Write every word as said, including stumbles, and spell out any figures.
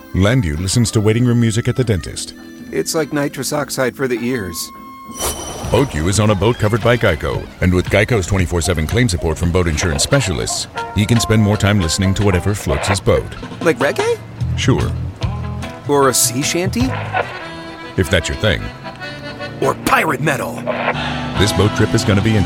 Landu listens to waiting room music at the dentist. It's like nitrous oxide for the ears. BoatU is on a boat covered by Geico, and with Geico's twenty-four seven claim support from boat insurance specialists, he can spend more time listening to whatever floats his boat. Like reggae? Sure. Or a sea shanty? If that's your thing. Or pirate metal? This boat trip is going to be interesting.